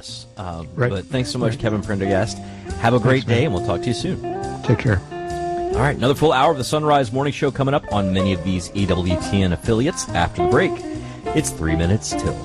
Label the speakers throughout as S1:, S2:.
S1: us. But thanks so much, Kevin Prendergast. Have a great day, and we'll talk to you soon.
S2: Take care.
S1: All right, another full hour of the Sunrise Morning Show coming up on many of these EWTN affiliates after the break. It's 3 minutes till.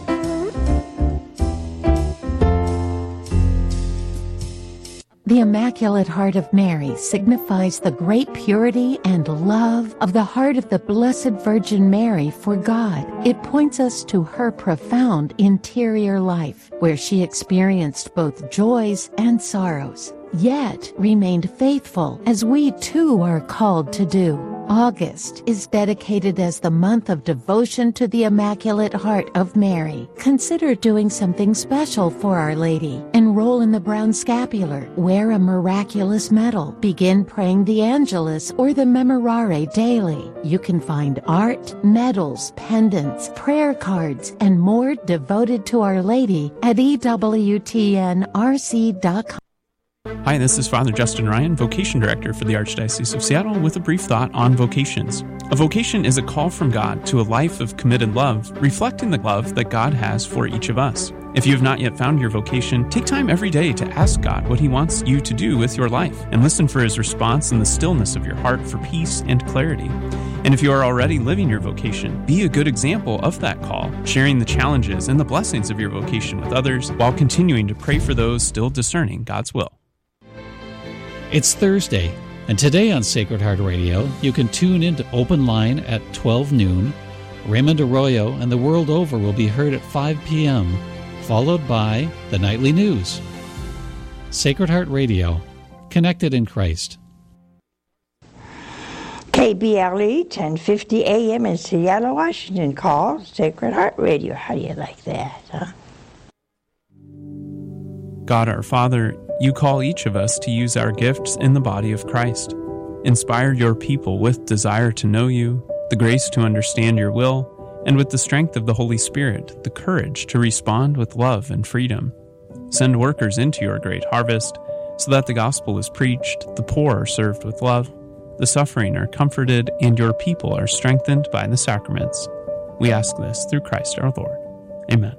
S3: The Immaculate Heart of Mary signifies the great purity and love of the heart of the Blessed Virgin Mary for God. It points us to her profound interior life, where she experienced both joys and sorrows, yet remained faithful, as we too are called to do. August is dedicated as the month of devotion to the Immaculate Heart of Mary. Consider doing something special for Our Lady. Enroll in the Brown Scapular. Wear a miraculous medal. Begin praying the Angelus or the Memorare daily. You can find art, medals, pendants, prayer cards, and more devoted to Our Lady at EWTNRC.com.
S4: Hi, this is Father Justin Ryan, Vocation Director for the Archdiocese of Seattle, with a brief thought on vocations. A vocation is a call from God to a life of committed love, reflecting the love that God has for each of us. If you have not yet found your vocation, take time every day to ask God what He wants you to do with your life, and listen for His response in the stillness of your heart for peace and clarity. And if you are already living your vocation, be a good example of that call, sharing the challenges and the blessings of your vocation with others, while continuing to pray for those still discerning God's will.
S5: It's Thursday, and today on Sacred Heart Radio, you can tune into Open Line at 12 noon. Raymond Arroyo and The World Over will be heard at 5 p.m., followed by the Nightly News. Sacred Heart Radio, connected in Christ.
S6: KBLE 1050 AM in Seattle, Washington calls Sacred Heart Radio. How do you like that, huh?
S4: God our Father, you call each of us to use our gifts in the body of Christ. Inspire your people with desire to know you, the grace to understand your will, and with the strength of the Holy Spirit, the courage to respond with love and freedom. Send workers into your great harvest, so that the gospel is preached, the poor are served with love, the suffering are comforted, and your people are strengthened by the sacraments. We ask this through Christ our Lord. Amen.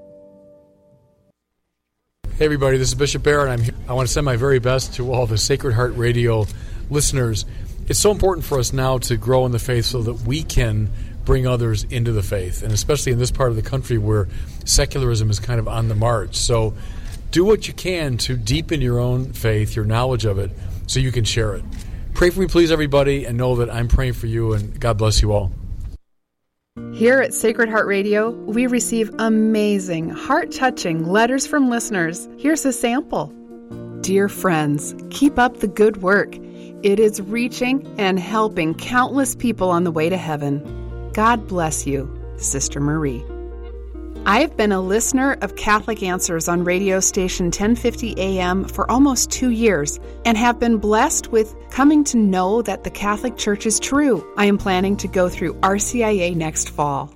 S7: Hey everybody, this is Bishop Barrett. I'm here. I want to send my very best to all the Sacred Heart Radio listeners. It's so important for us now to grow in the faith so that we can bring others into the faith, and especially in this part of the country where secularism is kind of on the march. So do what you can to deepen your own faith, your knowledge of it, so you can share it. Pray for me, please, everybody, and know that I'm praying for you, and God bless you all.
S8: Here at Sacred Heart Radio, we receive amazing, heart-touching letters from listeners. Here's a sample. Dear friends, keep up the good work. It is reaching and helping countless people on the way to heaven. God bless you, Sister Marie. I have been a listener of Catholic Answers on radio station 1050 AM for almost 2 years and have been blessed with coming to know that the Catholic Church is true. I am planning to go through RCIA next fall.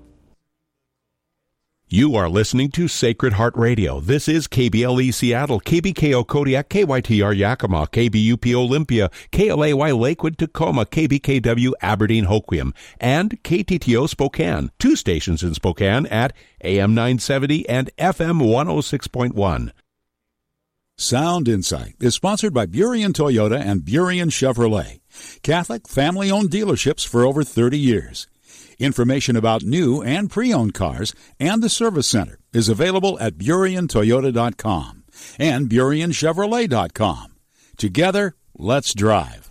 S9: You are listening to Sacred Heart Radio. This is KBLE Seattle, KBKO Kodiak, KYTR Yakima, KBUP Olympia, KLAY Lakewood, Tacoma, KBKW Aberdeen Hoquiam, and KTTO Spokane. 2 stations in Spokane at AM 970 and FM 106.1.
S10: Sound Insight is sponsored by Burien Toyota and Burien Chevrolet, Catholic family-owned dealerships for over 30 years. Information about new and pre-owned cars and the service center is available at BurienToyota.com and BurienChevrolet.com. Together, let's drive.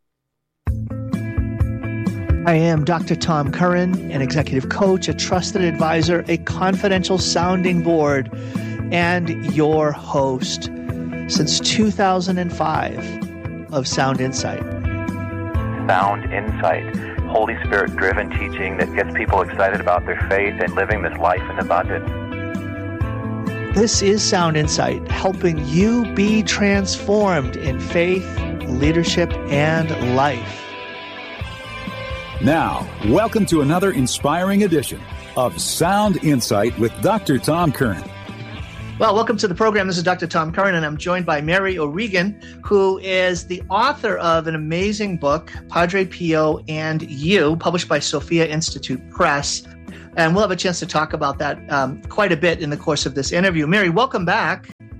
S11: I am Dr. Tom Curran, an executive coach, a trusted advisor, a confidential sounding board, and your host since 2005 of Sound Insight.
S12: Sound Insight. Holy Spirit-driven teaching that gets people excited about their faith and living this life in abundance.
S11: This is Sound Insight, helping you be transformed in faith, leadership, and life.
S10: Now, welcome to another inspiring edition of Sound Insight with Dr. Tom Curran.
S11: Well, welcome to the program. This is Dr. Tom Curran, and I'm joined by Mary O'Regan, who is the author of an amazing book, Padre Pio and You, published by Sophia Institute Press. And we'll have a chance to talk about that quite a bit in the course of this interview. Mary, welcome back.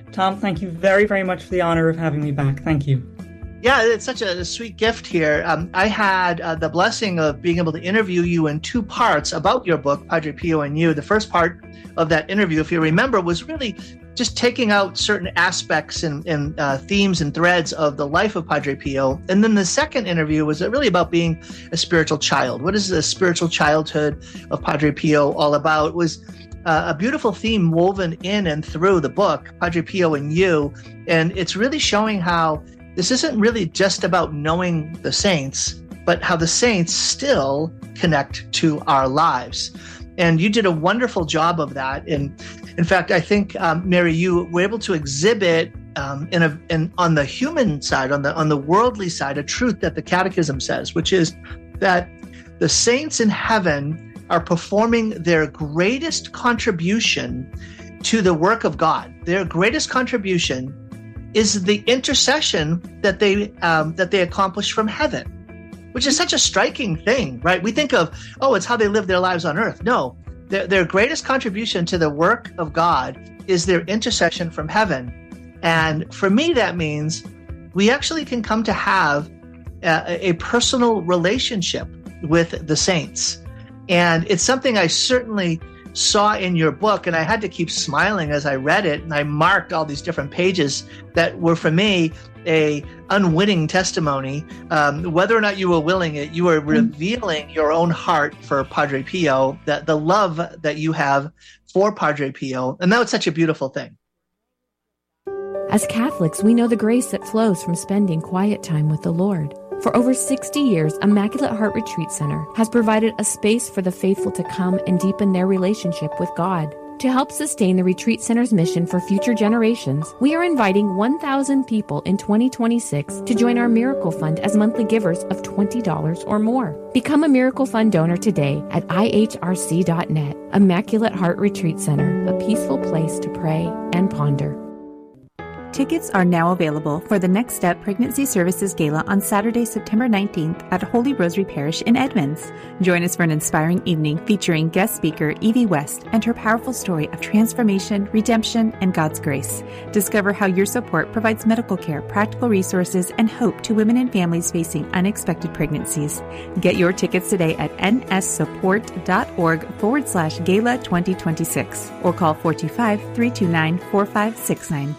S2: Tom, thank you very, very much for the honor of having me back. Thank you.
S11: Yeah, it's such a sweet gift here. I had the blessing of being able to interview you in 2 parts about your book, Padre Pio and You. The first part of that interview, if you remember, was really just taking out certain aspects and themes and threads of the life of Padre Pio. And then the second interview was really about being a spiritual child. What is the spiritual childhood of Padre Pio all about? It was a beautiful theme woven in and through the book, Padre Pio and You. And it's really showing how this isn't really just about knowing the saints, but how the saints still connect to our lives. And you did a wonderful job of that. And in fact, I think, Mary, you were able to exhibit on the human side, on the worldly side, a truth that the Catechism says, which is that the saints in heaven are performing their greatest contribution to the work of God. Their greatest contribution is the intercession that they accomplish from heaven, which is such a striking thing, right? We think of, it's how they live their lives on earth. No, their greatest contribution to the work of God is their intercession from heaven. And for me, that means we actually can come to have a personal relationship with the saints. And it's something I certainly saw in your book, and I had to keep smiling as I read it, and I marked all these different pages that were, for me, a unwitting testimony. Whether or not you were willing it, you were revealing your own heart for Padre Pio, that the love that you have for Padre Pio, and that was such a beautiful thing.
S13: As Catholics, we know the grace that flows from spending quiet time with the Lord. For over 60 years, Immaculate Heart Retreat Center has provided a space for the faithful to come and deepen their relationship with God. To help sustain the Retreat Center's mission for future generations, we are inviting 1,000 people in 2026 to join our Miracle Fund as monthly givers of $20 or more. Become a Miracle Fund donor today at ihrc.net. Immaculate Heart Retreat Center, a peaceful place to pray and ponder.
S14: Tickets are now available for the Next Step Pregnancy Services Gala on Saturday, September 19th at Holy Rosary Parish in Edmonds. Join us for an inspiring evening featuring guest speaker Evie West and her powerful story of transformation, redemption, and God's grace. Discover how your support provides medical care, practical resources, and hope to women and families facing unexpected pregnancies. Get your tickets today at nsupport.org/Gala 2026 or call 425-329-4569.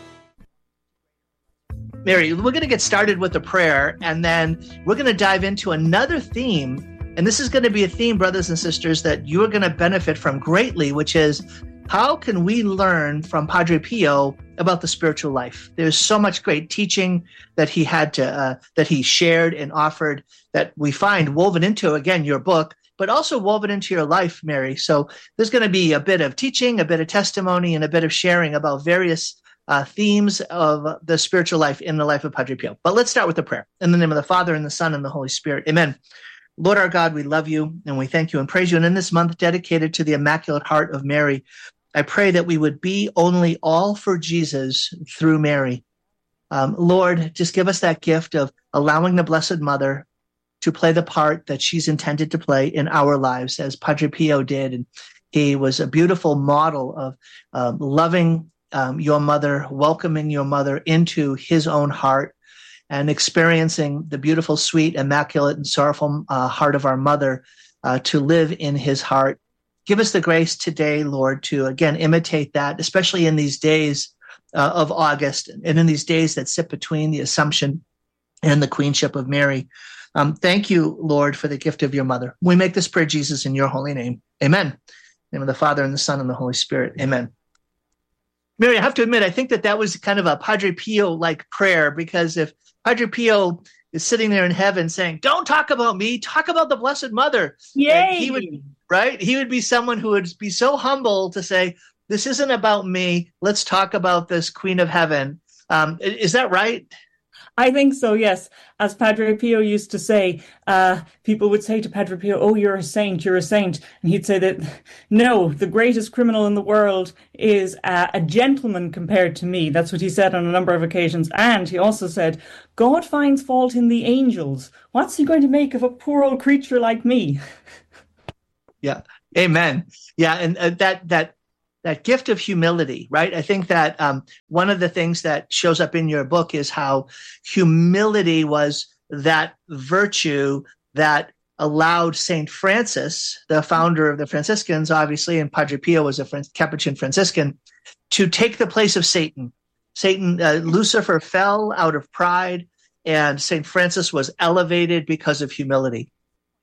S11: Mary, we're going to get started with a prayer, and then we're going to dive into another theme. And this is going to be a theme, brothers and sisters, that you are going to benefit from greatly, which is how can we learn from Padre Pio about the spiritual life? There's so much great teaching that he had that he shared and offered that we find woven into, again, your book, but also woven into your life, Mary. So there's going to be a bit of teaching, a bit of testimony, and a bit of sharing about various themes of the spiritual life in the life of Padre Pio. But let's start with the prayer. In the name of the Father, and the Son, and the Holy Spirit. Amen. Lord our God, we love you, and we thank you and praise you. And in this month dedicated to the Immaculate Heart of Mary, I pray that we would be only all for Jesus through Mary. Lord, just give us that gift of allowing the Blessed Mother to play the part that she's intended to play in our lives, as Padre Pio did. And he was a beautiful model of loving your mother, welcoming your mother into his own heart, and experiencing the beautiful, sweet, immaculate, and sorrowful heart of our mother to live in his heart. Give us the grace today, Lord, to again imitate that, especially in these days of August and in these days that sit between the Assumption and the Queenship of Mary. Thank you, Lord, for the gift of your mother. We make this prayer, Jesus, in your holy name. Amen. In the name of the Father, and the Son, and the Holy Spirit. Amen. Mary, I have to admit, I think that was kind of a Padre Pio-like prayer, because if Padre Pio is sitting there in heaven saying, don't talk about me, talk about the Blessed Mother.
S2: Yay!
S11: He would be someone who would be so humble to say, this isn't about me. Let's talk about this Queen of Heaven. Is that right?
S2: I think so, yes. As Padre Pio used to say, people would say to Padre Pio, oh, you're a saint, you're a saint. And he'd say that, no, the greatest criminal in the world is a gentleman compared to me. That's what he said on a number of occasions. And he also said, God finds fault in the angels. What's he going to make of a poor old creature like me?
S11: Yeah, amen. Yeah, and that that gift of humility, right? I think that one of the things that shows up in your book is how humility was that virtue that allowed St. Francis, the founder of the Franciscans, obviously, and Padre Pio was a Capuchin Franciscan, to take the place of Satan. Lucifer fell out of pride, and St. Francis was elevated because of humility.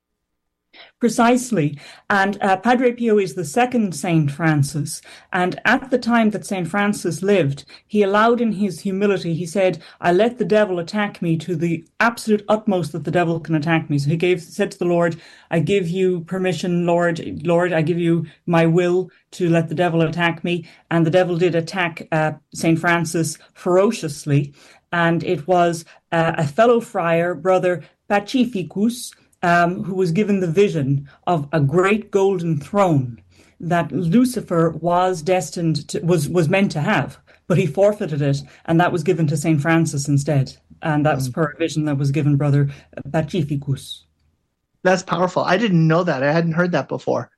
S2: Precisely. And Padre Pio is the second St. Francis. And at the time that St. Francis lived, he allowed in his humility, he said, I let the devil attack me to the absolute utmost that the devil can attack me. So he said to the Lord, I give you permission, Lord, I give you my will to let the devil attack me. And the devil did attack St. Francis ferociously. And it was a fellow friar, Brother Pacificus, who was given the vision of a great golden throne that Lucifer was destined to, was meant to have, but he forfeited it, and that was given to St. Francis instead. And that was per a vision that was given Brother Pacificus.
S11: That's powerful. I didn't know that. I hadn't heard that before.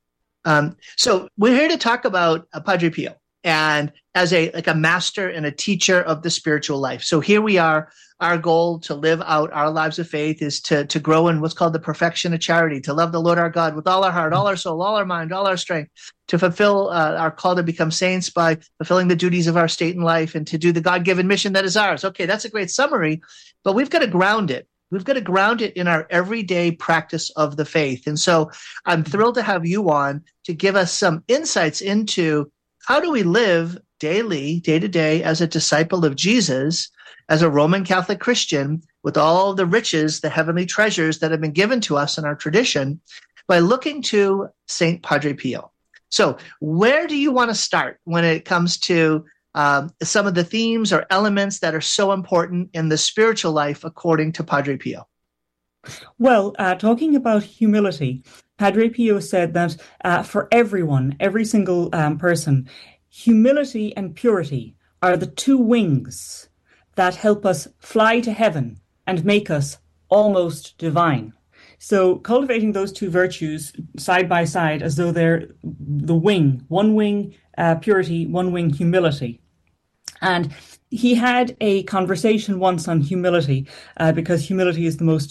S11: So we're here to talk about Padre Pio and as a master and a teacher of the spiritual life. So here we are. Our goal to live out our lives of faith is to grow in what's called the perfection of charity, to love the Lord our God with all our heart, all our soul, all our mind, all our strength, to fulfill our call to become saints by fulfilling the duties of our state in life, and to do the God-given mission that is ours. Okay, that's a great summary, but we've got to ground it. We've got to ground it in our everyday practice of the faith. And so I'm thrilled to have you on to give us some insights into how do we live daily, day to day, as a disciple of Jesus, as a Roman Catholic Christian, with all the riches, the heavenly treasures that have been given to us in our tradition, by looking to St. Padre Pio. So where do you want to start when it comes to some of the themes or elements that are so important in the spiritual life according to Padre Pio?
S2: Well, talking about humility, Padre Pio said that for everyone, every single person, humility and purity are the two wings that help us fly to heaven and make us almost divine. So cultivating those two virtues side by side as though they're the wing, one wing purity, one wing humility. And he had a conversation once on humility, because humility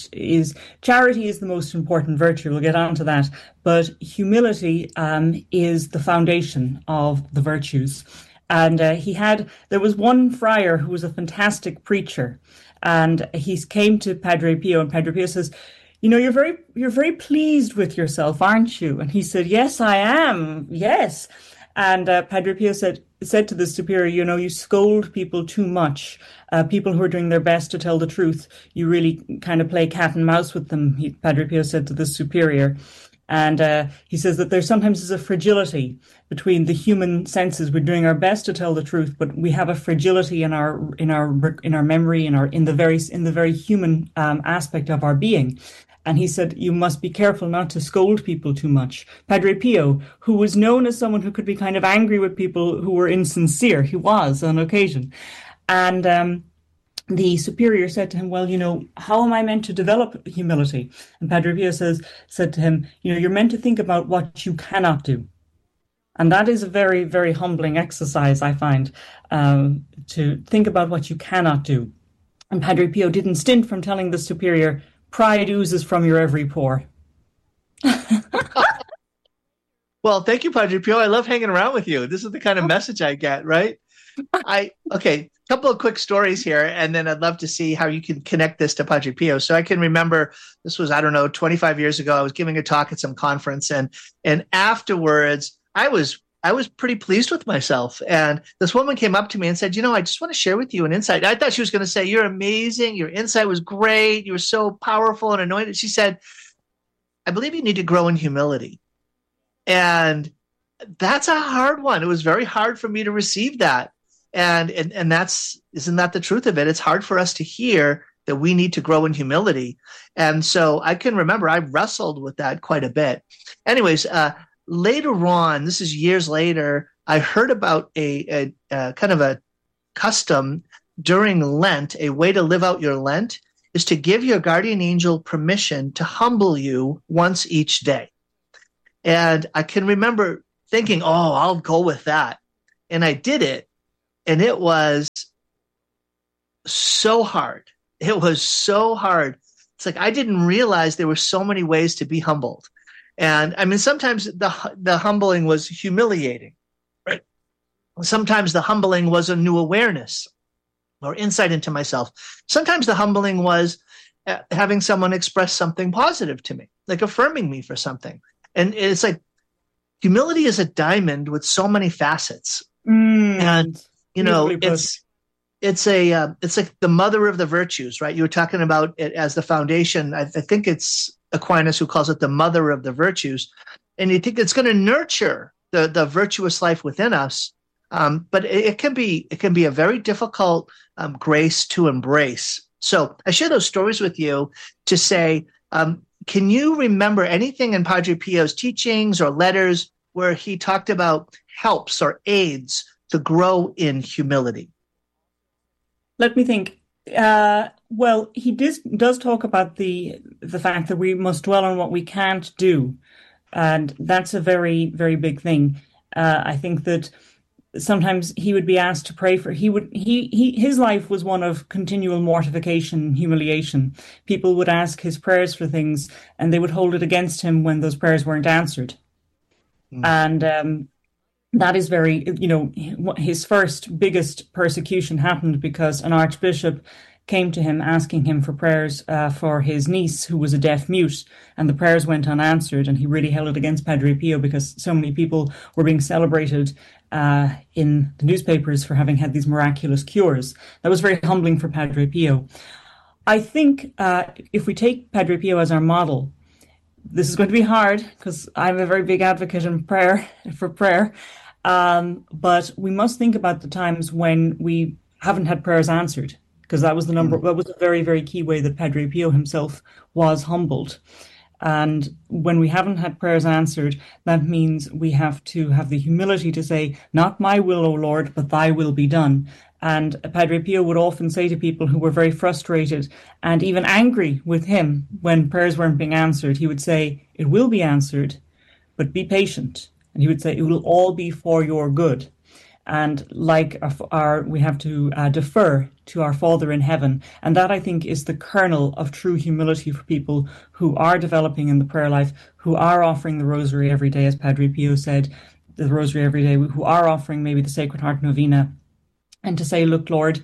S2: charity is the most important virtue. We'll get on to that. But humility is the foundation of the virtues. And there was one friar who was a fantastic preacher, and he came to Padre Pio, and Padre Pio says, you're very pleased with yourself, aren't you? And he said, yes, I am. Yes. And Padre Pio said to the superior, you scold people too much. People who are doing their best to tell the truth, you really kind of play cat and mouse with them, Padre Pio said to the superior. And he says that there sometimes is a fragility between the human senses. We're doing our best to tell the truth, but we have a fragility in our memory, in the very human aspect of our being. And he said, you must be careful not to scold people too much. Padre Pio, who was known as someone who could be kind of angry with people who were insincere, he was on occasion. And the superior said to him, well, how am I meant to develop humility? And Padre Pio said to him, you're meant to think about what you cannot do. And that is a very, very humbling exercise, I find, to think about what you cannot do. And Padre Pio didn't stint from telling the superior, pride oozes from your every pore.
S11: Well, thank you, Padre Pio. I love hanging around with you. This is the kind of message I get, right? Okay, couple of quick stories here, and then I'd love to see how you can connect this to Padre Pio. So I can remember this was, 25 years ago. I was giving a talk at some conference, and afterwards I was pretty pleased with myself. And this woman came up to me and said, I just want to share with you an insight. I thought she was going to say, you're amazing. Your insight was great. You were so powerful and anointed. She said, I believe you need to grow in humility. And that's a hard one. It was very hard for me to receive that. And isn't that the truth of it? It's hard for us to hear that we need to grow in humility. And so I can remember I wrestled with that quite a bit. Anyways, later on, this is years later, I heard about a kind of a custom during Lent. A way to live out your Lent is to give your guardian angel permission to humble you once each day. And I can remember thinking, I'll go with that. and I did it, and it was so hard. It was so hard. It's like I didn't realize there were so many ways to be humbled. And I mean, sometimes the humbling was humiliating, right? Sometimes the humbling was a new awareness or insight into myself. Sometimes the humbling was having someone express something positive to me, like affirming me for something. And it's like humility is a diamond with so many facets. And, you know, it's like the mother of the virtues, right? You were talking about it as the foundation. I think it's Aquinas who calls it the mother of the virtues. And you think it's going to nurture the virtuous life within us. But it can be a very difficult grace to embrace. So I share those stories with you to say, can you remember anything in Padre Pio's teachings or letters where he talked about helps or aids to grow in humility?
S2: Let me think. Well, he does talk about the fact that we must dwell on what we can't do. And that's a very, very big thing. I think that sometimes he would be asked to pray for, his life was one of continual mortification and humiliation. People would ask his prayers for things and they would hold it against him when those prayers weren't answered. And that is very, his first biggest persecution happened because an archbishop came to him asking him for prayers for his niece, who was a deaf mute, and the prayers went unanswered, and he really held it against Padre Pio because so many people were being celebrated in the newspapers for having had these miraculous cures. That was very humbling for Padre Pio. I think if we take Padre Pio as our model, this is going to be hard because I'm a very big advocate for prayer, but we must think about the times when we haven't had prayers answered, because that was that was a very, very key way that Padre Pio himself was humbled. And when we haven't had prayers answered, that means we have to have the humility to say, not my will, O Lord, but thy will be done. And Padre Pio would often say to people who were very frustrated and even angry with him when prayers weren't being answered, he would say, it will be answered, but be patient. And he would say, it will all be for your good. And like we have to defer to our Father in heaven. And that, I think, is the kernel of true humility for people who are developing in the prayer life, who are offering the rosary every day, as Padre Pio said, the rosary every day, who are offering maybe the Sacred Heart Novena, and to say, look, Lord,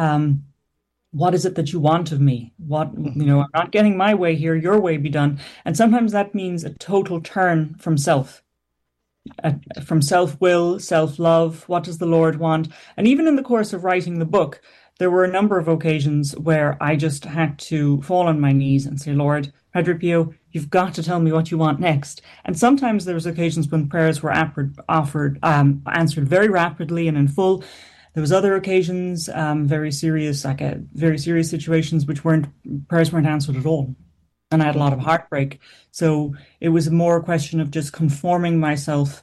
S2: what is it that you want of me? I'm not getting my way here, your way be done. And sometimes that means a total turn from self. From self-will, self-love, what does the Lord want? And even in the course of writing the book, there were a number of occasions where I just had to fall on my knees and say, Lord, Padre Pio, you've got to tell me what you want next. And sometimes there was occasions when prayers were answered very rapidly and in full. There was other occasions, very serious situations, prayers weren't answered at all. And I had a lot of heartbreak. So it was more a question of just conforming myself,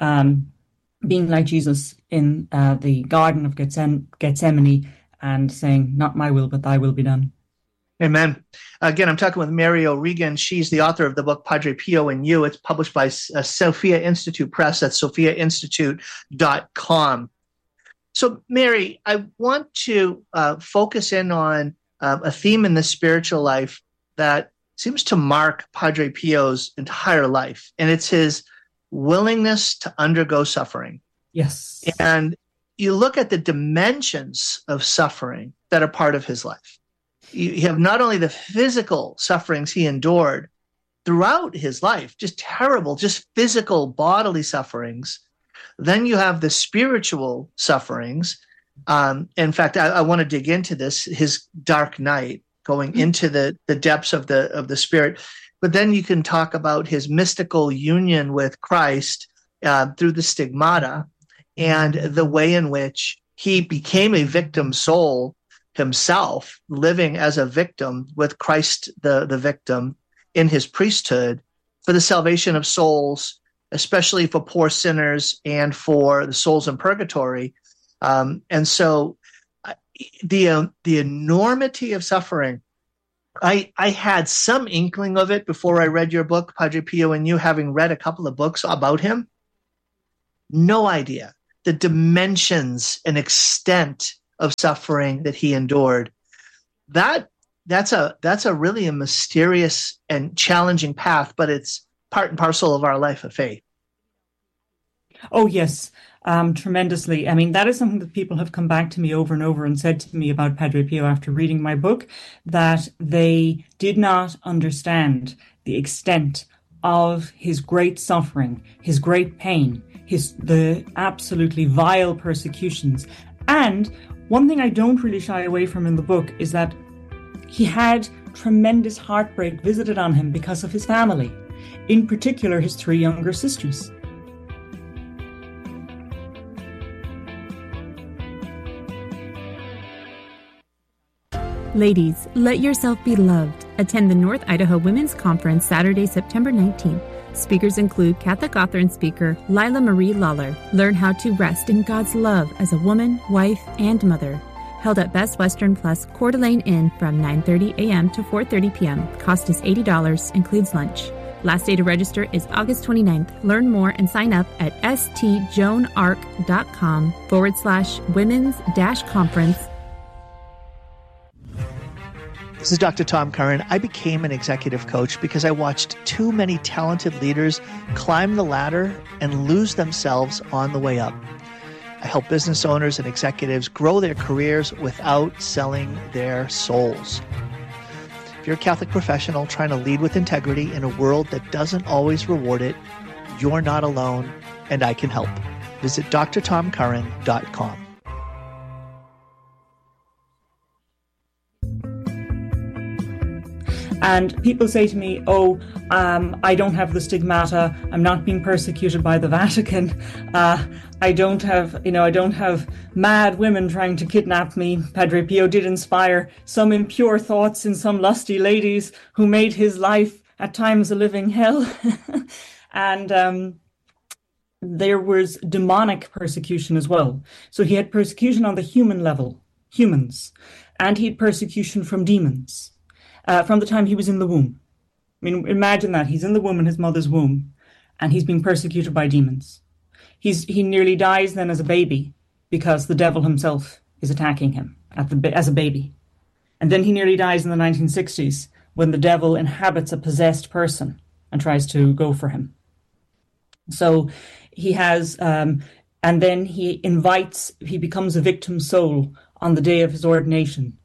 S2: being like Jesus in the Garden of Gethsemane and saying, not my will, but thy will be done.
S11: Amen. Again, I'm talking with Mary O'Regan. She's the author of the book, Padre Pio and You. It's published by Sophia Institute Press at sophiainstitute.com. So, Mary, I want to focus in on a theme in the spiritual life that seems to mark Padre Pio's entire life, and it's his willingness to undergo suffering.
S2: Yes.
S11: And you look at the dimensions of suffering that are part of his life. You have not only the physical sufferings he endured throughout his life, just terrible, just physical bodily sufferings. Then you have the spiritual sufferings. In fact, I want to dig into this, his dark night, going into the depths of the spirit. But then you can talk about his mystical union with Christ through the stigmata and the way in which he became a victim soul himself, living as a victim with Christ, the victim, in his priesthood for the salvation of souls, especially for poor sinners and for the souls in purgatory. And so the enormity of suffering, I had some inkling of it before I read your book, Padre Pio and You, having read a couple of books about him. No idea the dimensions and extent of suffering that he endured. That's a really a mysterious and challenging path, but it's part and parcel of our life of faith.
S2: Oh, yes, tremendously. I mean, that is something that people have come back to me over and over and said to me about Padre Pio after reading my book, that they did not understand the extent of his great suffering, his great pain, the absolutely vile persecutions. And one thing I don't really shy away from in the book is that he had tremendous heartbreak visited on him because of his family, in particular his 3 younger sisters.
S14: Ladies, let yourself be loved. Attend the North Idaho Women's Conference Saturday, September 19th. Speakers include Catholic author and speaker Lila Marie Lawler. Learn how to rest in God's love as a woman, wife, and mother. Held at Best Western Plus Coeur d'Alene Inn from 9:30 a.m. to 4:30 p.m. Cost is $80, includes lunch. Last day to register is August 29th. Learn more and sign up at stjoanarc.com/women's-conference.
S11: This is Dr. Tom Curran. I became an executive coach because I watched too many talented leaders climb the ladder and lose themselves on the way up. I help business owners and executives grow their careers without selling their souls. If you're a Catholic professional trying to lead with integrity in a world that doesn't always reward it, you're not alone, and I can help. Visit drtomcurran.com.
S2: And people say to me, I don't have the stigmata. I'm not being persecuted by the Vatican. I don't have mad women trying to kidnap me. Padre Pio did inspire some impure thoughts in some lusty ladies who made his life at times a living hell. And there was demonic persecution as well. So he had persecution on the human level, humans, and he had persecution from demons. From the time he was in the womb. I mean, imagine that. He's in the womb, in his mother's womb, and he's being persecuted by demons. He nearly dies then as a baby because the devil himself is attacking him as a baby. And then he nearly dies in the 1960s when the devil inhabits a possessed person and tries to go for him. So he has, and then he becomes a victim soul on the day of his ordination.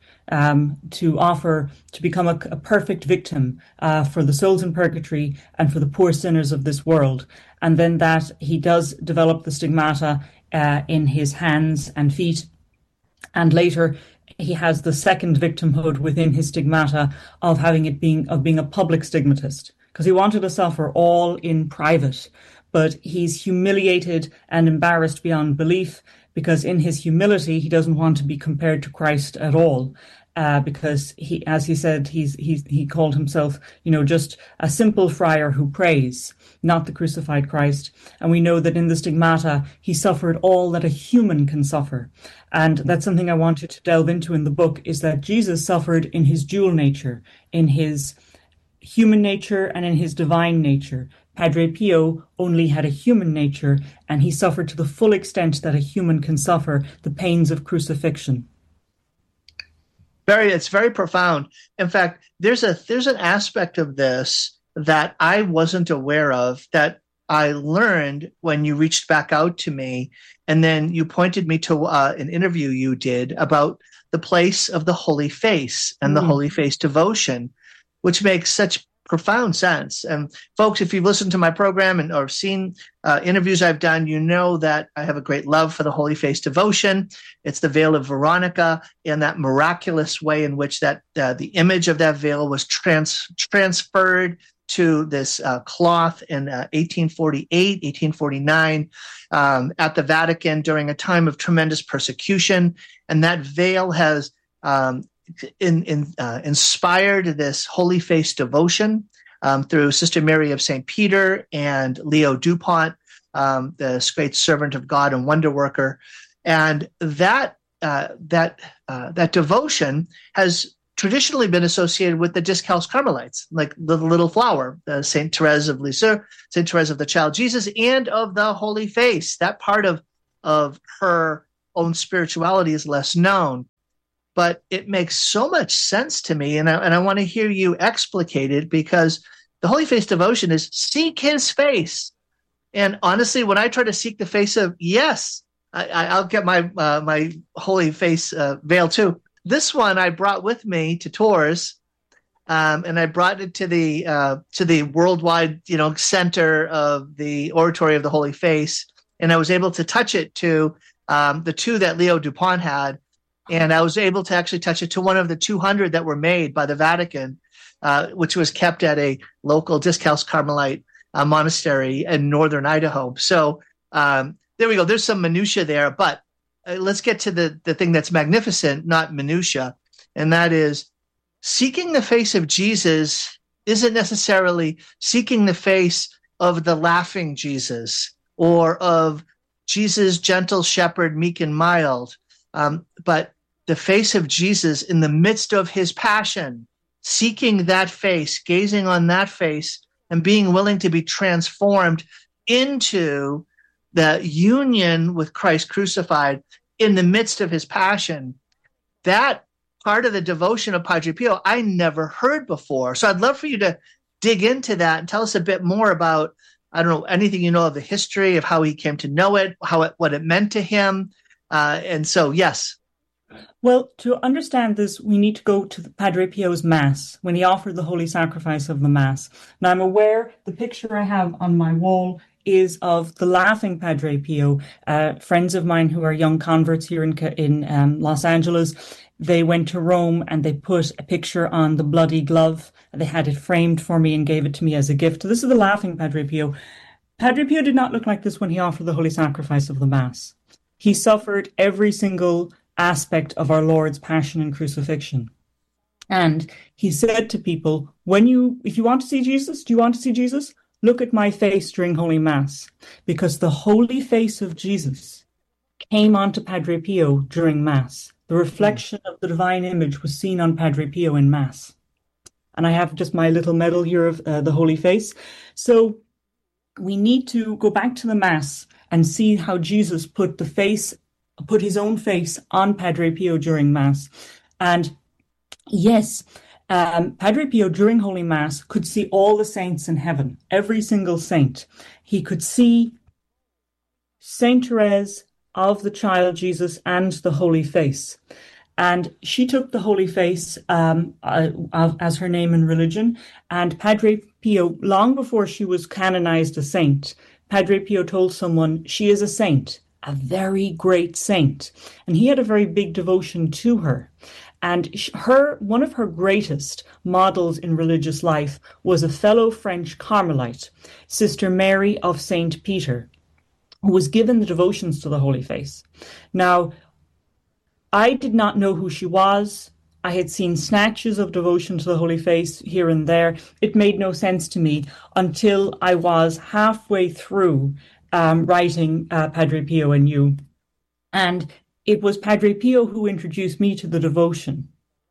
S2: To become a perfect victim for the souls in purgatory and for the poor sinners of this world. And then that he does develop the stigmata in his hands and feet. And later he has the second victimhood within his stigmata of being a public stigmatist, because he wanted to suffer all in private. But he's humiliated and embarrassed beyond belief, because in his humility, he doesn't want to be compared to Christ at all. Because he, as he said, he called himself, just a simple friar who prays, not the crucified Christ. And we know that in the stigmata, he suffered all that a human can suffer. And that's something I wanted to delve into in the book, is that Jesus suffered in his dual nature, in his human nature and in his divine nature. Padre Pio only had a human nature, and he suffered to the full extent that a human can suffer the pains of crucifixion.
S11: It's very profound. In fact, there's an aspect of this that I wasn't aware of, that I learned when you reached back out to me, and then you pointed me to an interview you did about the place of the Holy Face and the Holy Face devotion, which makes such profound sense. And folks, if you've listened to my program or seen interviews I've done, you know that I have a great love for the Holy Face devotion. It's the veil of Veronica, and that miraculous way in which that the image of that veil was transferred to this cloth in 1848, 1849 at the Vatican during a time of tremendous persecution. And that veil has inspired this Holy Face devotion through Sister Mary of St. Peter and Leo Dupont, this great servant of God and wonder worker. And that devotion has traditionally been associated with the Discalced Carmelites, like the little flower, St. Therese of Lisieux, St. Therese of the Child Jesus, and of the Holy Face. That part of of her own spirituality is less known. But it makes so much sense to me, and I want to hear you explicate it, because the Holy Face devotion is seek his face. And honestly, when I try to seek the face of, yes, I'll get my my Holy Face veil too. This one I brought with me to Tours, and I brought it to the worldwide, center of the Oratory of the Holy Face, and I was able to touch it to the two that Leo Dupont had, and I was able to actually touch it to one of the 200 that were made by the Vatican, which was kept at a local Discalced Carmelite monastery in northern Idaho. So there we go. There's some minutia there, but let's get to the thing that's magnificent, not minutia, and that is seeking the face of Jesus isn't necessarily seeking the face of the laughing Jesus or of Jesus, gentle shepherd, meek and mild, but the face of Jesus in the midst of his passion, seeking that face, gazing on that face, and being willing to be transformed into the union with Christ crucified in the midst of his passion. That part of the devotion of Padre Pio I never heard before. So I'd love for you to dig into that and tell us a bit more about, I don't know, anything you know of the history of how he came to know it, what it meant to him. And so, yes.
S2: Well, to understand this, we need to go to Padre Pio's Mass, when he offered the Holy Sacrifice of the Mass. Now, I'm aware the picture I have on my wall is of the laughing Padre Pio. Friends of mine who are young converts here in Los Angeles, they went to Rome and they put a picture on the bloody glove. They had it framed for me and gave it to me as a gift. So this is the laughing Padre Pio. Padre Pio did not look like this when he offered the Holy Sacrifice of the Mass. He suffered every single aspect of our Lord's passion and crucifixion. And he said to people, if you want to see Jesus, do you want to see Jesus? Look at my face during Holy Mass, because the holy face of Jesus came onto Padre Pio during Mass. The reflection of the divine image was seen on Padre Pio in Mass. And I have just my little medal here of the holy face. So we need to go back to the Mass and see how Jesus put his own face on Padre Pio during Mass. And yes, Padre Pio during Holy Mass could see all the saints in heaven, every single saint. He could see Saint Therese of the Child Jesus and the Holy Face. And she took the Holy Face as her name in religion. And Padre Pio, long before she was canonized a saint, Padre Pio told someone, she is a saint, a very great saint. And he had a very big devotion to her. And one of her greatest models in religious life was a fellow French Carmelite, Sister Mary of St. Peter, who was given the devotions to the Holy Face. Now, I did not know who she was. I had seen snatches of devotion to the Holy Face here and there. It made no sense to me until I was halfway through writing Padre Pio and You. And it was Padre Pio who introduced me to the devotion,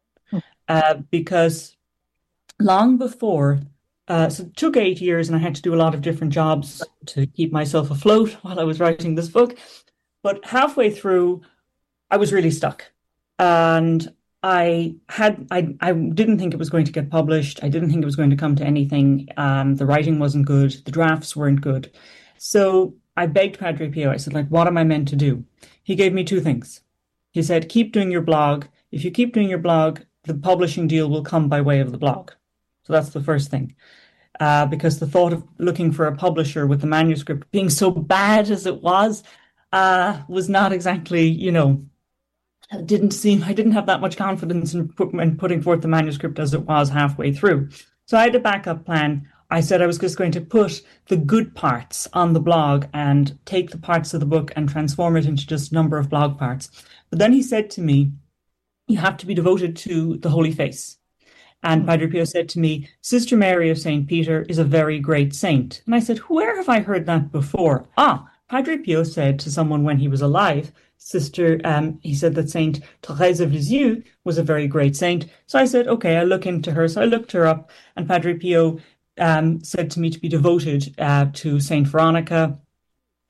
S2: because long before, so it took 8 years and I had to do a lot of different jobs to keep myself afloat while I was writing this book. But halfway through, I was really stuck. And I didn't think it was going to get published. I didn't think it was going to come to anything. The writing wasn't good. The drafts weren't good. So I begged Padre Pio. I said, what am I meant to do? He gave me two things. He said, keep doing your blog. If you keep doing your blog, the publishing deal will come by way of the blog. So that's the first thing. Because the thought of looking for a publisher with the manuscript being so bad as it was not exactly, I didn't have that much confidence in putting forth the manuscript as it was halfway through. So I had a backup plan. I said I was just going to put the good parts on the blog and take the parts of the book and transform it into just a number of blog parts. But then he said to me, you have to be devoted to the Holy Face. And Padre Pio said to me, Sister Mary of St. Peter is a very great saint. And I said, where have I heard that before? Padre Pio said to someone when he was alive, he said that Saint Therese of Lisieux was a very great saint. So I said, okay, I'll look into her. So I looked her up, and Padre Pio said to me to be devoted to Saint Veronica,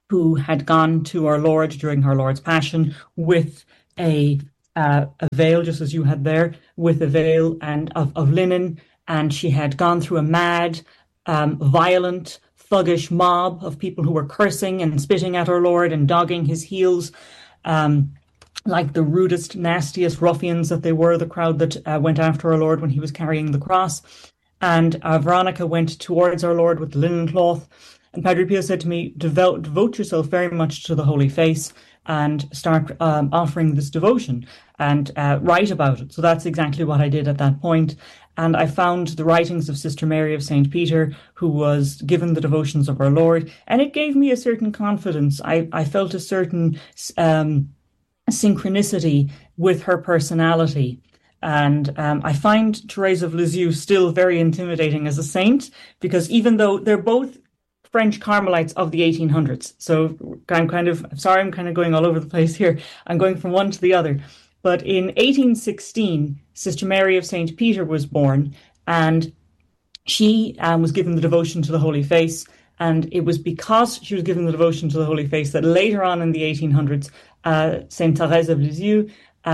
S2: who had gone to our Lord during our Lord's Passion with a veil, just as you had there, with a veil and of linen, and she had gone through a mad, violent, thuggish mob of people who were cursing and spitting at our Lord and dogging his heels, like the rudest, nastiest ruffians that they were, the crowd that went after our Lord when he was carrying the cross. And Veronica went towards our Lord with the linen cloth, and Padre Pio said to me, devote yourself very much to the Holy Face and start offering this devotion and write about it. So that's exactly what I did at that point. And I found the writings of Sister Mary of St. Peter, who was given the devotions of our Lord, and it gave me a certain confidence. I felt a certain synchronicity with her personality. And I find Therese of Lisieux still very intimidating as a saint, because even though they're both French Carmelites of the 1800s. So I'm kind of going all over the place here. I'm going from one to the other. But in 1816, Sister Mary of St. Peter was born, and she was given the devotion to the Holy Face. And it was because she was given the devotion to the Holy Face that later on in the 1800s, St. Therese of Lisieux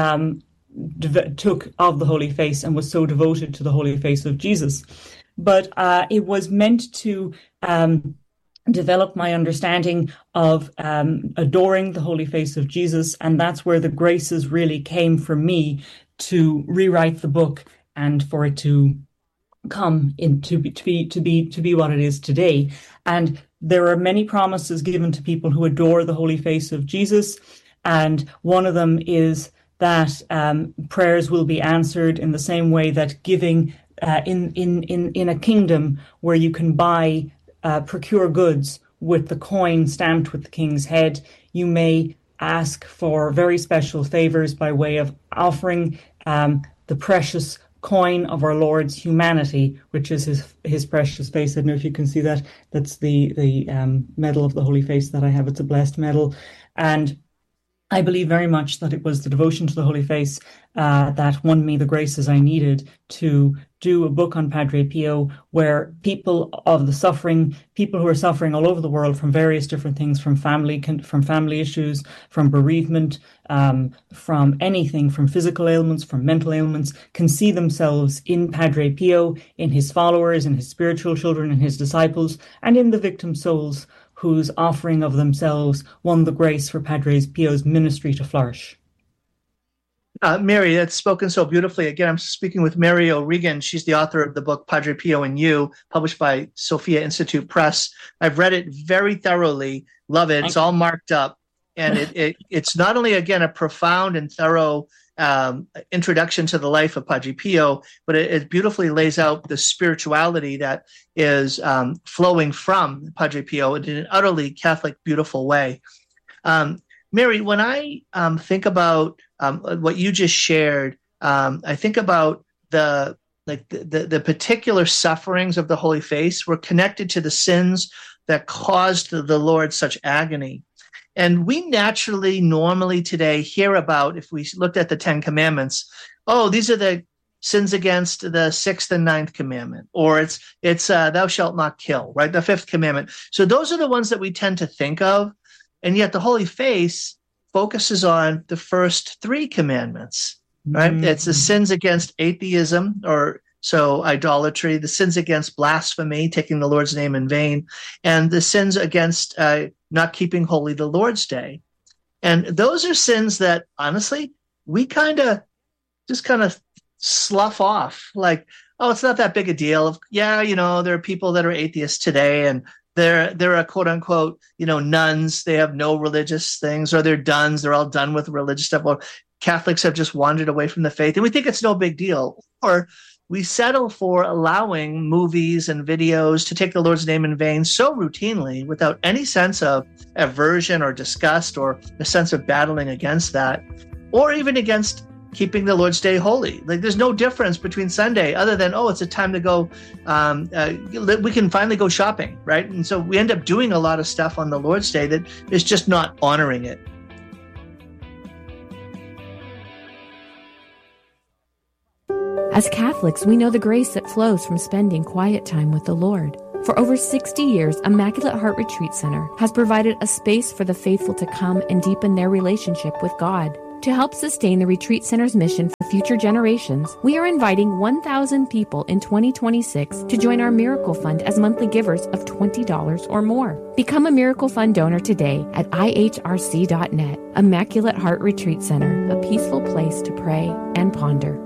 S2: took of the Holy Face and was so devoted to the Holy Face of Jesus. But it was meant to develop my understanding of adoring the Holy Face of Jesus, and that's where the graces really came for me to rewrite the book and for it to come into to be what it is today. And there are many promises given to people who adore the Holy Face of Jesus, and one of them is that prayers will be answered in the same way that giving in a kingdom where you can procure goods with the coin stamped with the king's head, you may ask for very special favors by way of offering the precious coin of our Lord's humanity, which is his precious face. I don't know if you can see that. That's the medal of the Holy Face that I have. It's a blessed medal. And I believe very much that it was the devotion to the Holy Face that won me the graces I needed to do a book on Padre Pio, where people who are suffering all over the world from various different things, from family issues, from bereavement, from anything, from physical ailments, from mental ailments, can see themselves in Padre Pio, in his followers, in his spiritual children, in his disciples, and in the victim souls whose offering of themselves won the grace for Padre Pio's ministry to flourish.
S11: Mary, that's spoken so beautifully. Again, I'm speaking with Mary O'Regan. She's the author of the book Padre Pio and You, published by Sophia Institute Press. I've read it very thoroughly. Love it. It's all marked up. And it's not only, again, a profound and thorough introduction to the life of Padre Pio, but it beautifully lays out the spirituality that is flowing from Padre Pio in an utterly Catholic, beautiful way. Mary, when I think about what you just shared, I think about the particular sufferings of the Holy Face were connected to the sins that caused the Lord such agony. And we normally today hear about, if we looked at the 10 Commandments, these are the sins against the 6th and 9th commandment, or it's thou shalt not kill, right? The 5th commandment. So those are the ones that we tend to think of. And yet the Holy Face focuses on the first 3 commandments, right? Mm-hmm. It's the sins against atheism, so idolatry, the sins against blasphemy, taking the Lord's name in vain, and the sins against not keeping holy the Lord's Day. And those are sins that, honestly, we kind of slough off. Like, it's not that big a deal. There are people that are atheists today, and they're a quote unquote, nuns. They have no religious things, or they're duns. They're all done with religious stuff. Or Catholics have just wandered away from the faith, and we think it's no big deal. Or we settle for allowing movies and videos to take the Lord's name in vain so routinely without any sense of aversion or disgust or a sense of battling against that, or even against keeping the Lord's Day holy. Like, there's no difference between Sunday other than, it's a time to go, we can finally go shopping, right? And so we end up doing a lot of stuff on the Lord's Day that is just not honoring it.
S13: As Catholics, we know the grace that flows from spending quiet time with the Lord. For over 60 years, Immaculate Heart Retreat Center has provided a space for the faithful to come and deepen their relationship with God. To help sustain the Retreat Center's mission for future generations, we are inviting 1,000 people in 2026 to join our Miracle Fund as monthly givers of $20 or more. Become a Miracle Fund donor today at ihrc.net. Immaculate Heart Retreat Center, a peaceful place to pray and ponder.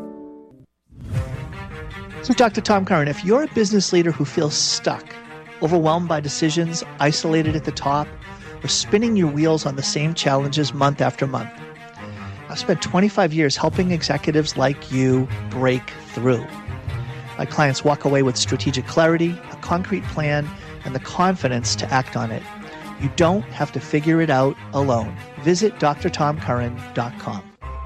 S11: So, Dr. Tom Curran, if you're a business leader who feels stuck, overwhelmed by decisions, isolated at the top, or spinning your wheels on the same challenges month after month, I've spent 25 years helping executives like you break through. My clients walk away with strategic clarity, a concrete plan, and the confidence to act on it. You don't have to figure it out alone. Visit drtomcurran.com.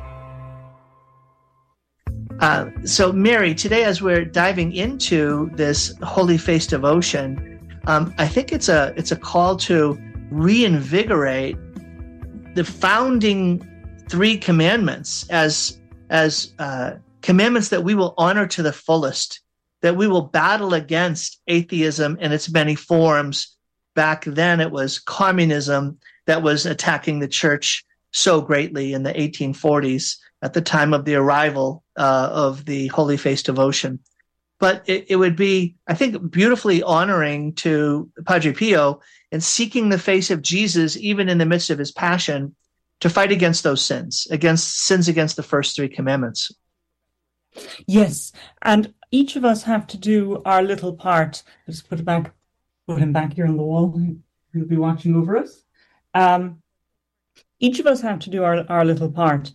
S11: So, Mary, today as we're diving into this Holy Face devotion, I think it's a call to reinvigorate the founding 3 commandments as commandments that we will honor to the fullest, that we will battle against atheism in its many forms. Back then, it was communism that was attacking the church so greatly in the 1840s at the time of the arrival of the Holy Face devotion. But it would be, I think, beautifully honoring to Padre Pio in seeking the face of Jesus, even in the midst of his passion, to fight against those sins against the first 3 commandments.
S2: Yes, and each of us have to do our little part. Just put him back here on the wall. He'll be watching over us. Each of us have to do our little part.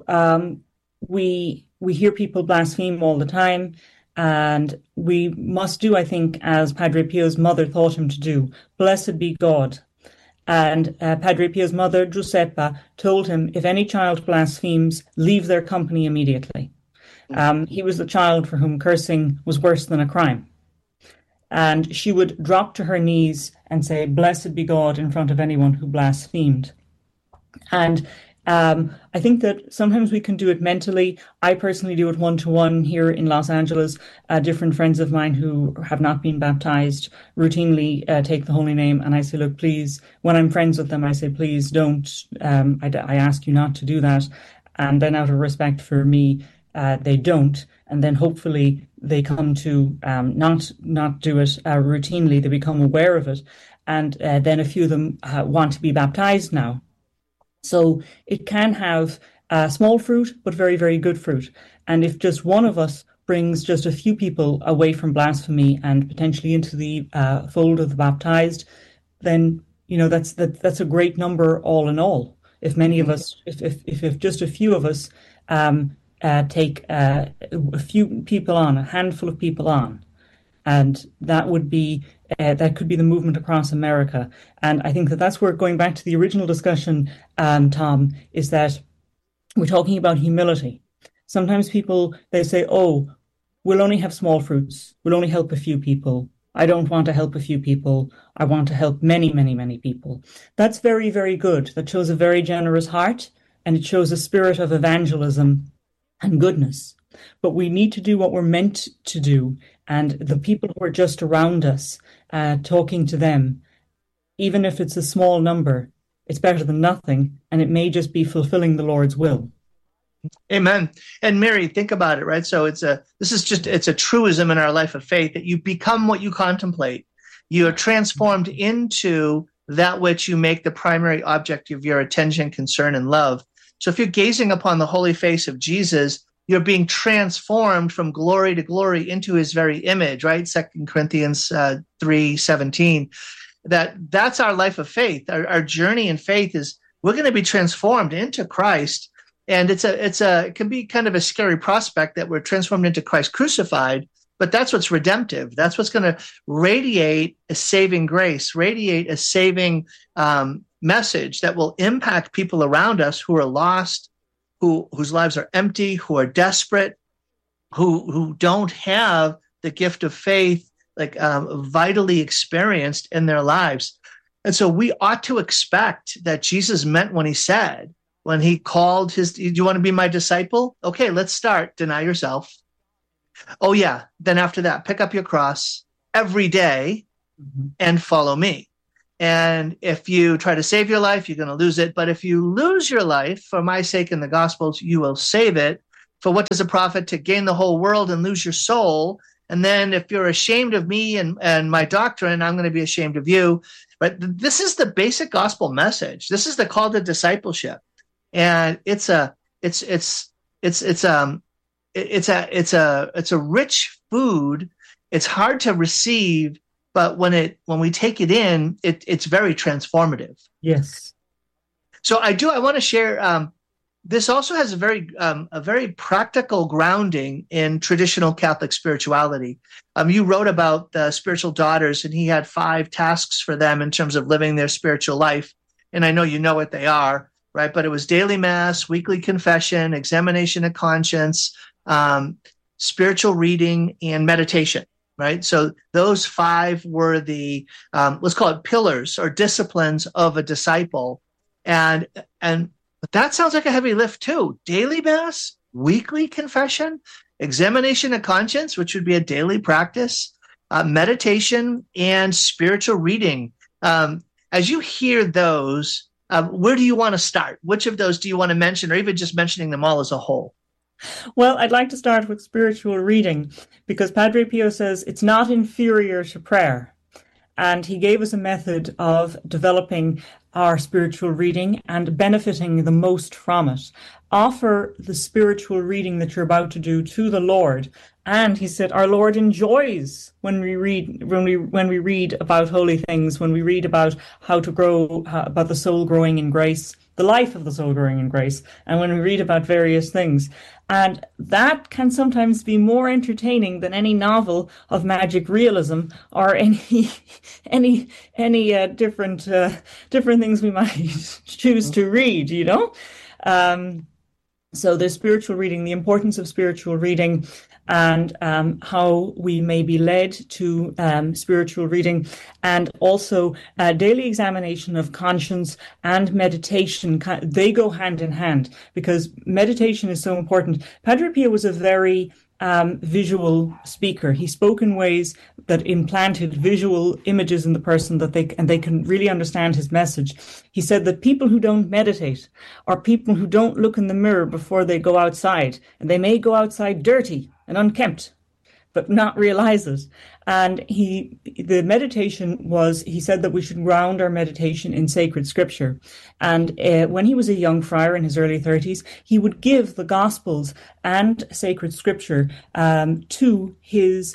S2: We hear people blaspheme all the time, and we must do, I think, as Padre Pio's mother taught him to do. Blessed be God. And Padre Pio's mother, Giuseppa, told him, if any child blasphemes, leave their company immediately. He was the child for whom cursing was worse than a crime. And she would drop to her knees and say, blessed be God, in front of anyone who blasphemed. And I think that sometimes we can do it mentally. I personally do it one-to-one here in Los Angeles. Different friends of mine who have not been baptized routinely take the holy name, and I say, look, please, when I'm friends with them, I say, please don't. I ask you not to do that. And then out of respect for me, they don't. And then hopefully they come to not do it routinely. They become aware of it. And then a few of them want to be baptized now. So it can have small fruit, but very, very good fruit. And if just one of us brings just a few people away from blasphemy and potentially into the fold of the baptized, then, that's a great number all in all. If many of us, if just a few of us take a few people on, a handful of people on, and that would be that could be the movement across America. And I think that's where, going back to the original discussion, Tom, is that we're talking about humility. Sometimes people, they say, oh, we'll only have small fruits. We'll only help a few people. I don't want to help a few people. I want to help many, many, many people. That's very, very good. That shows a very generous heart, and it shows a spirit of evangelism and goodness. But we need to do what we're meant to do. And the people who are just around us, talking to them, even if it's a small number, it's better than nothing. And it may just be fulfilling the Lord's will.
S11: Amen. And Mary, think about it, right? So it's a truism in our life of faith that you become what you contemplate. You are transformed into that which you make the primary object of your attention, concern, and love. So if you're gazing upon the holy face of Jesus, you're being transformed from glory to glory into his very image, right? 2 Corinthians 3:17. That's our life of faith. Our journey in faith is we're going to be transformed into Christ. And it can be kind of a scary prospect that we're transformed into Christ crucified, but that's what's redemptive. That's what's going to radiate a saving grace, radiate a saving message that will impact people around us who are lost, whose lives are empty, who are desperate, who don't have the gift of faith vitally experienced in their lives. And so we ought to expect that Jesus meant when he called do you want to be my disciple? Okay, let's start. Deny yourself. Oh yeah. Then after that, pick up your cross every day, and follow me. And if you try to save your life, you're going to lose it. But if you lose your life for my sake in the Gospels, you will save it. For what does it profit to gain the whole world and lose your soul? And then if you're ashamed of me and my doctrine, I'm going to be ashamed of you. But this is the basic gospel message. This is the call to discipleship. And it's a rich food. It's hard to receive, but when we take it in, it's very transformative.
S2: Yes.
S11: So I want to share. This also has a very practical grounding in traditional Catholic spirituality. You wrote about the spiritual daughters, and he had 5 tasks for them in terms of living their spiritual life. And I know you know what they are, right? But it was daily mass, weekly confession, examination of conscience, spiritual reading, and meditation, right? So those 5 were the, let's call it pillars or disciplines of a disciple. But that sounds like a heavy lift too. Daily mass, weekly confession, examination of conscience, which would be a daily practice, meditation, and spiritual reading. As you hear those, where do you want to start? Which of those do you want to mention, or even just mentioning them all as a whole?
S2: Well, I'd like to start with spiritual reading, because Padre Pio says it's not inferior to prayer. And he gave us a method of developing our spiritual reading and benefiting the most from it. Offer the spiritual reading that you're about to do to the Lord. And he said, our Lord enjoys when we read about holy things, when we read about how to grow, about the soul growing in grace, the life of the soul growing in grace, and when we read about various things. And that can sometimes be more entertaining than any novel of magic realism or any different things we might choose to read, you know. So there's spiritual reading, the importance of spiritual reading, and how we may be led to spiritual reading, and also daily examination of conscience and meditation. They go hand in hand, because meditation is so important. Padre Pio was a very visual speaker. He spoke in ways that implanted visual images in the person that they can really understand his message. He said that people who don't meditate are people who don't look in the mirror before they go outside, and they may go outside dirty and unkempt, but not realize it. And the meditation was, he said that we should ground our meditation in sacred scripture. And when he was a young friar in his early 30s, he would give the Gospels and sacred scripture to his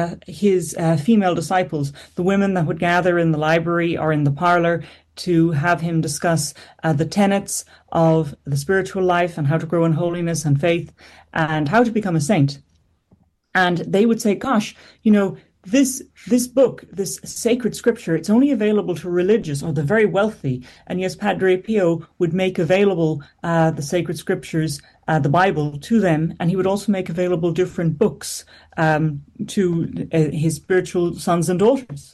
S2: female disciples, the women that would gather in the library or in the parlor to have him discuss the tenets of the spiritual life and how to grow in holiness and faith and how to become a saint. And they would say, gosh, you know, this book, this sacred scripture, it's only available to religious or the very wealthy. And yes, Padre Pio would make available the sacred scriptures, the Bible, to them. And he would also make available different books to his spiritual sons and daughters.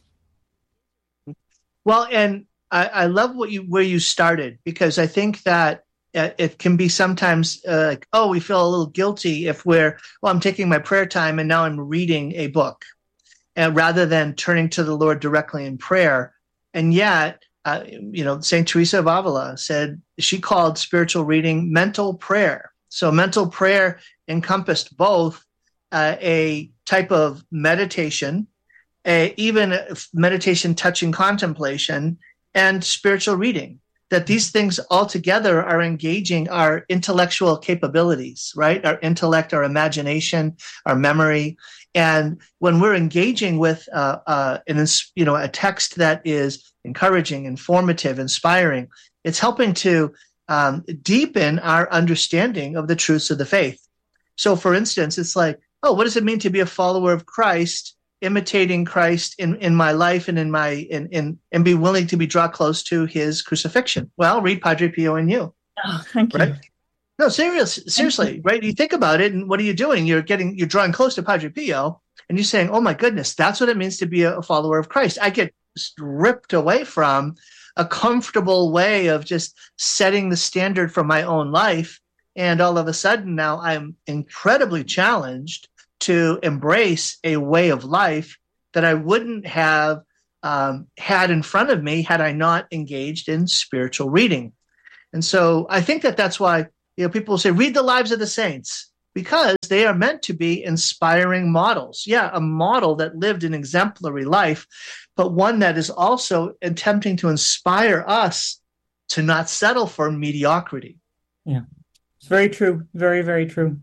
S11: Well, and I love where you started, because I think that it can be sometimes like, oh, we feel a little guilty if I'm taking my prayer time and now I'm reading a book, and rather than turning to the Lord directly in prayer. And yet, St. Teresa of Avila said she called spiritual reading mental prayer. So mental prayer encompassed both a type of meditation, even meditation touching contemplation, and spiritual reading. That these things all together are engaging our intellectual capabilities, right? Our intellect, our imagination, our memory. And when we're engaging with a text that is encouraging, informative, inspiring, it's helping to deepen our understanding of the truths of the faith. So, for instance, it's like, oh, what does it mean to be a follower of Christ, imitating Christ in my life and and be willing to draw close to his crucifixion? Well, read Padre Pio and You.
S2: Oh, thank you.
S11: Right? No, seriously, right? You think about it, and what are you doing? You're drawing close to Padre Pio, and you're saying, oh my goodness, that's what it means to be a follower of Christ. I get ripped away from a comfortable way of just setting the standard for my own life, and all of a sudden now I'm incredibly challenged to embrace a way of life that I wouldn't have had in front of me had I not engaged in spiritual reading. And so I think that's why people say, read the lives of the saints, because they are meant to be inspiring models. Yeah, a model that lived an exemplary life, but one that is also attempting to inspire us to not settle for mediocrity.
S2: Yeah, it's very true. Very, very true.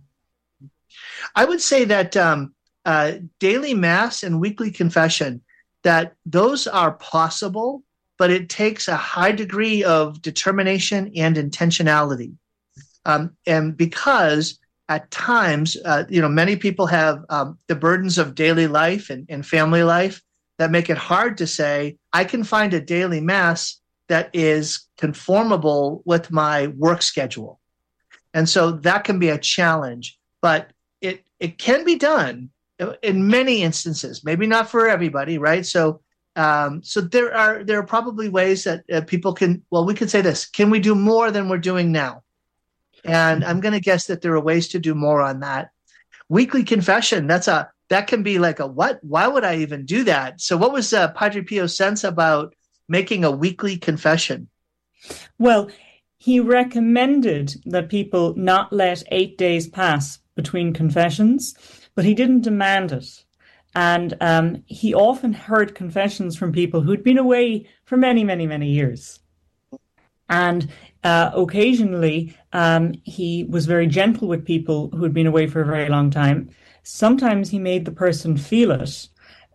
S11: I would say that daily Mass and weekly confession, that those are possible, but it takes a high degree of determination and intentionality. And because at times, many people have the burdens of daily life and family life that make it hard to say, I can find a daily Mass that is conformable with my work schedule. And so that can be a challenge, but it can be done in many instances, maybe not for everybody, right? So there are probably ways that people can, we could say this, can we do more than we're doing now? And I'm going to guess that there are ways to do more on that. Weekly confession, that can be like a what? Why would I even do that? So what was Padre Pio's sense about making a weekly confession?
S2: Well, he recommended that people not let 8 days pass between confessions, but he didn't demand it. And he often heard confessions from people who'd been away for many, many, many years. And occasionally, he was very gentle with people who had been away for a very long time. Sometimes he made the person feel it.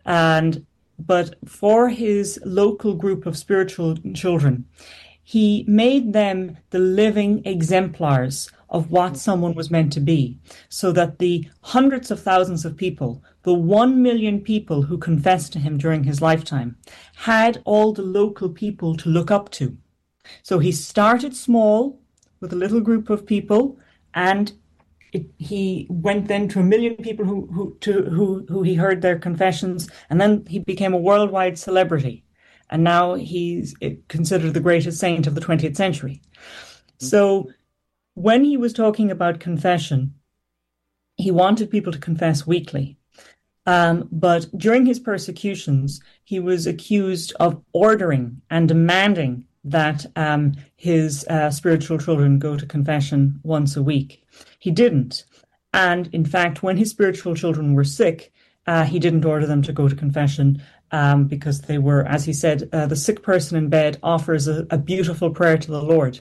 S2: But for his local group of spiritual children, he made them the living exemplars of what someone was meant to be, so that the hundreds of thousands of people, the 1 million people who confessed to him during his lifetime, had all the local people to look up to. So he started small with a little group of people, and he went then to 1 million people who he heard their confessions, and then he became a worldwide celebrity. And now he's considered the greatest saint of the 20th century. So when he was talking about confession, he wanted people to confess weekly. But during his persecutions, he was accused of ordering and demanding that his spiritual children go to confession once a week. He didn't. And in fact, when his spiritual children were sick, he didn't order them to go to confession because they were, as he said, the sick person in bed offers a beautiful prayer to the Lord.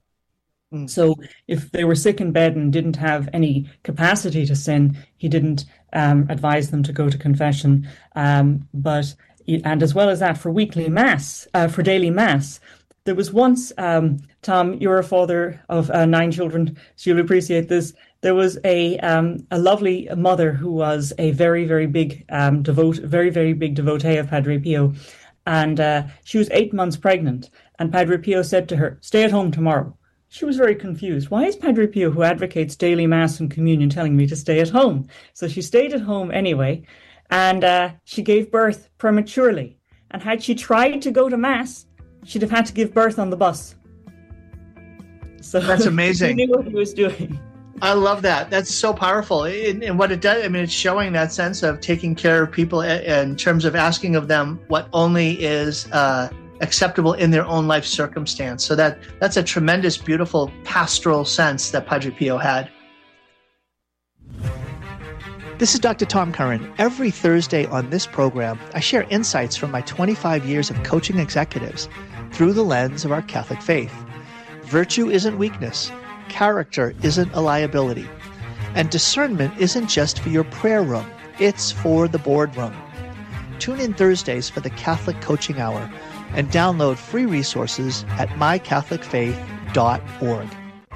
S2: So if they were sick in bed and didn't have any capacity to sin, he didn't advise them to go to confession. And as well as that, for weekly Mass, for daily Mass, there was once, Tom, you're a father of 9 children, so you'll appreciate this. There was a lovely mother who was a very, very big devotee of Padre Pio. And she was 8 months pregnant. And Padre Pio said to her, stay at home tomorrow. She was very confused. Why is Padre Pio, who advocates daily Mass and communion, telling me to stay at home? So she stayed at home anyway. And she gave birth prematurely. And had she tried to go to Mass, she'd have had to give birth on the bus. So
S11: that's amazing.
S2: He knew what he was doing.
S11: I love that. That's so powerful. And what it does, it's showing that sense of taking care of people in terms of asking of them what only is acceptable in their own life circumstance. So that's a tremendous, beautiful pastoral sense that Padre Pio had. This is Dr. Tom Curran. Every Thursday on this program, I share insights from my 25 years of coaching executives through the lens of our Catholic faith. Virtue isn't weakness. Character isn't a liability. And discernment isn't just for your prayer room. It's for the boardroom. Tune in Thursdays for the Catholic Coaching Hour and download free resources at mycatholicfaith.org.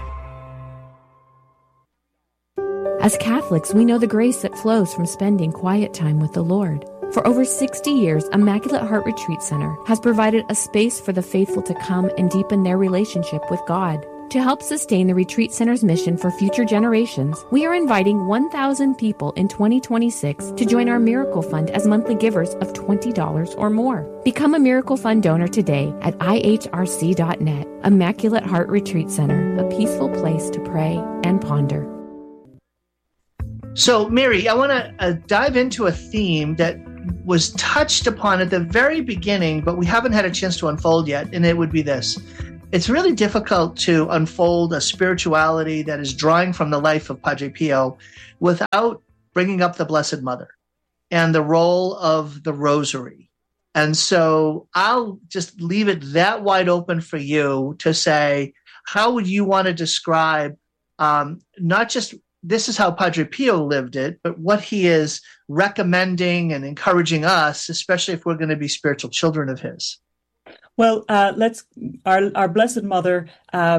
S13: As Catholics, we know the grace that flows from spending quiet time with the Lord. For over 60 years, Immaculate Heart Retreat Center has provided a space for the faithful to come and deepen their relationship with God. To help sustain the Retreat Center's mission for future generations, we are inviting 1,000 people in 2026 to join our Miracle Fund as monthly givers of $20 or more. Become a Miracle Fund donor today at ihrc.net. Immaculate Heart Retreat Center, a peaceful place to pray and ponder.
S11: So, Mary, I want to dive into a theme that was touched upon at the very beginning, but we haven't had a chance to unfold yet, and it would be this. It's really difficult to unfold a spirituality that is drawing from the life of Padre Pio without bringing up the Blessed Mother and the role of the Rosary. And so I'll just leave it that wide open for you to say, how would you want to describe not just this is how Padre Pio lived it, but what he is recommending and encouraging us, especially if we're going to be spiritual children of his?
S2: Well, our Blessed Mother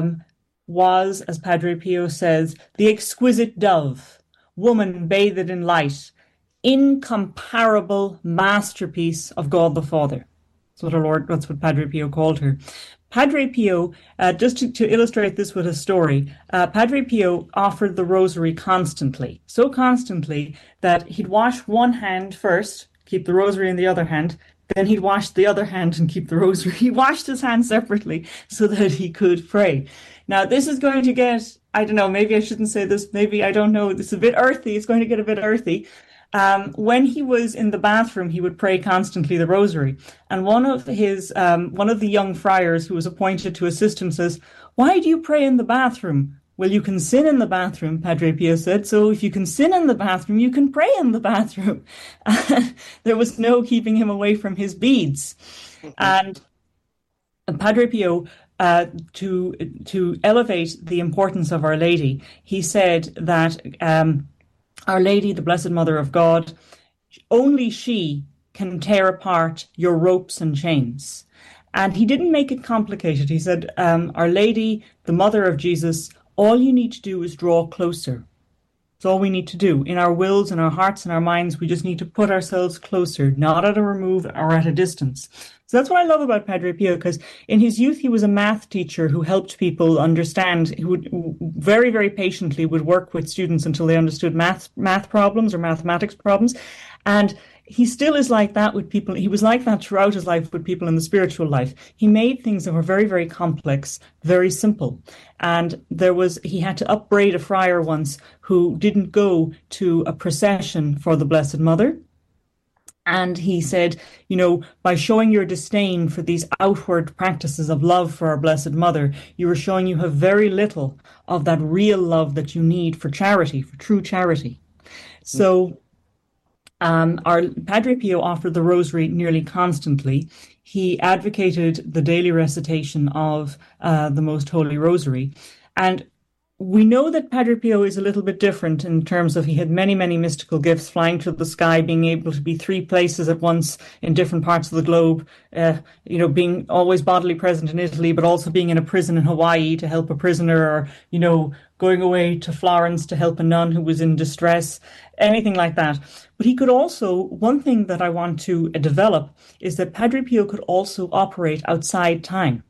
S2: was, as Padre Pio says, the exquisite dove, woman bathed in light, incomparable masterpiece of God the Father. That's what Padre Pio called her. Padre Pio, just to illustrate this with a story, Padre Pio offered the rosary constantly, so constantly that he'd wash one hand first, keep the rosary in the other hand, then he'd wash the other hand and keep the rosary. He washed his hands separately so that he could pray. Now, this is going to get, I don't know, maybe I shouldn't say this, maybe I don't know, this is a bit earthy, it's going to get a bit earthy. When he was in the bathroom, he would pray constantly the rosary. And one of the young friars who was appointed to assist him says, "Why do you pray in the bathroom?" "Well, you can sin in the bathroom," Padre Pio said. "So if you can sin in the bathroom, you can pray in the bathroom." There was no keeping him away from his beads. And Padre Pio, to elevate the importance of Our Lady, he said that Our Lady, the Blessed Mother of God, only she can tear apart your ropes and chains. And he didn't make it complicated. He said, Our Lady, the Mother of Jesus, all you need to do is draw closer. It's all we need to do. In our wills, in our hearts, in our minds, we just need to put ourselves closer, not at a remove or at a distance. So that's what I love about Padre Pio, because in his youth, he was a math teacher who helped people understand. He would very, very patiently would work with students until they understood math problems or mathematics problems. And he still is like that with people. He was like that throughout his life with people in the spiritual life. He made things that were very, very complex, very simple. And he had to upbraid a friar once who didn't go to a procession for the Blessed Mother. And he said, by showing your disdain for these outward practices of love for our Blessed Mother, you are showing you have very little of that real love that you need for charity, for true charity. So our Padre Pio offered the rosary nearly constantly. He advocated the daily recitation of the Most Holy Rosary. And we know that Padre Pio is a little bit different in terms of he had many, many mystical gifts, flying through the sky, being able to be 3 places at once in different parts of the globe, being always bodily present in Italy, but also being in a prison in Hawaii to help a prisoner, or, going away to Florence to help a nun who was in distress, anything like that. But he could also, one thing that I want to develop is that Padre Pio could also operate outside time.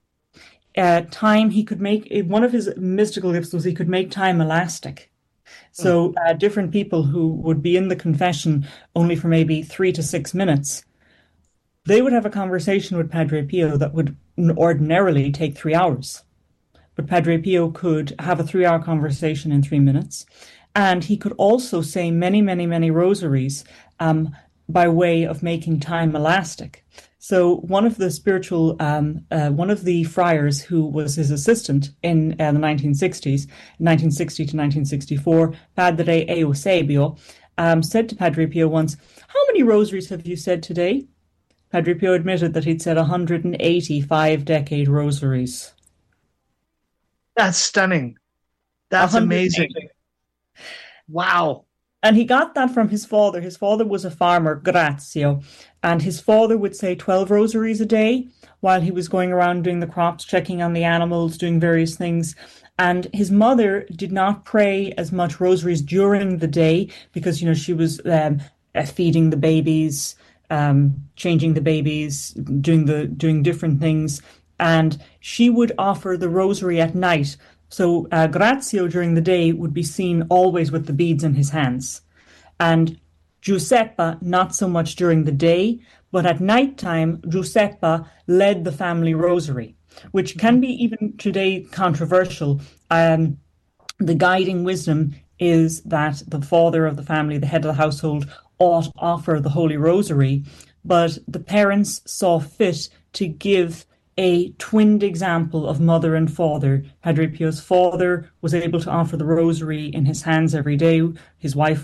S2: He could make, one of his mystical gifts was he could make time elastic. So different people who would be in the confession only for maybe 3 to 6 minutes, they would have a conversation with Padre Pio that would ordinarily take 3 hours. But Padre Pio could have a 3-hour conversation in 3 minutes. And he could also say many, many, many rosaries by way of making time elastic. So one of the one of the friars who was his assistant in the 1960s, 1960 to 1964, Padre Eusebio, said to Padre Pio once, "How many rosaries have you said today?" Padre Pio admitted that he'd said 185 decade rosaries.
S11: That's stunning. That's amazing. Wow.
S2: And he got that from his father. His father was a farmer, Grazio, and his father would say 12 rosaries a day while he was going around doing the crops, checking on the animals, doing various things. And his mother did not pray as much rosaries during the day because, she was feeding the babies, changing the babies, doing different things. And she would offer the rosary at night. So Grazio during the day would be seen always with the beads in his hands. And Giuseppa, not so much during the day, but at nighttime, Giuseppa led the family rosary, which can be even today controversial. The guiding wisdom is that the father of the family, the head of the household, ought offer the Holy Rosary, but the parents saw fit to give a twinned example of mother and father. Padre Pio's father was able to offer the rosary in his hands every day. His wife